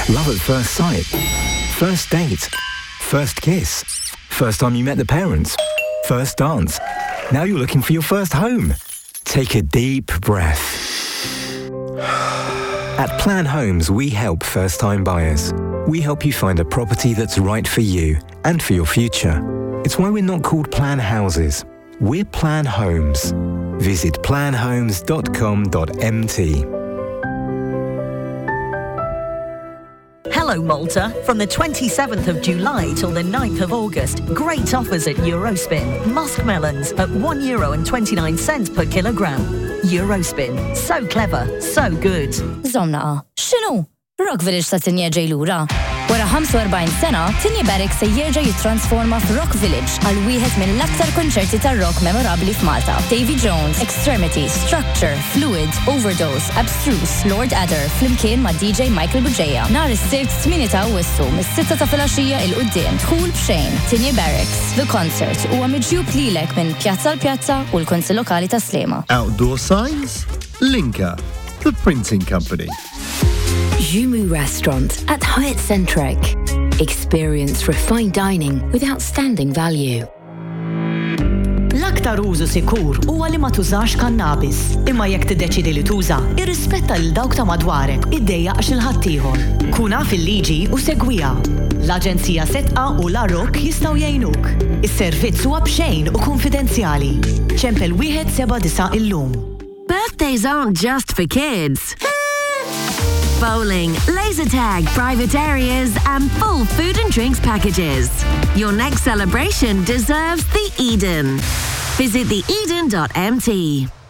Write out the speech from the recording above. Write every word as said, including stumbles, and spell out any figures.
Love at first sight. First date. First kiss. First time you met the parents. First dance. Now you're looking for your first home. Take a deep breath. At Plan Homes, we help first-time buyers. We help you find a property that's right for you and for your future. It's why we're not called Plan Houses. We're Plan Homes. Visit plan homes dot com dot m t. Hello Malta. From the twenty-seventh of July till the ninth of August, great offers at Eurospin. Musk melons at one euro and twenty-nine cents per kilogram. Eurospin. So clever, so good. Zomna, x'inhu? Rock Village sa tinja ġejlura. Wara ħamsa u erbgħin sena, Tinja Barracks se jerġa' jittransforma f'Rock Village għal wieħed mill-aktar konċerti tar-rock memorabbli f'Malta. Davy Jones, Extremity, Structure, Fluid, Overdose, Abstruse, Lord Adder, flimkien ma' D J Michael Buġeja. Nhar is-sibt tmien ta' Awwissu mis-sitta ta' filgħaxija il quddiem dħul b'xejn. Tinja Barracks, The Concert huwa miġjub lilek minn pjazza l pjazza u l-Konsil Lokali ta' Slema. Outdoor signs? Linka, the printing company. Jumu Restaurant at Hyatt Centric. Experience refined dining with outstanding value. L-aktar użu sikur huwa li ma tużax kannabis. Imma jekk tiddeċidi li tuża, irrispetta lil dawk ta' madwarek, iddejjaq xi ħadd ieħor. Kun naf il-liġi u segwiha. L-Aġenzija Setqa u l-Arok jistgħu jgħinuk. Is-servizz huwa b'xejn u konfidenzjali. ċempel wieħed seba' disa' illum. Birthdays aren't just for kids. Bowling, laser tag, private areas, and full food and drinks packages. Your next celebration deserves the Eden. Visit the eden dot m t.